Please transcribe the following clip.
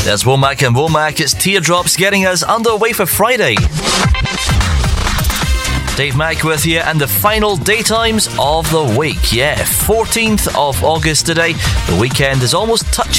There's Womack and Womack. It's Teardrops getting us underway for Friday. Dave Mack with you, and the final daytimes of the week. 14th of August today. The weekend is almost touching.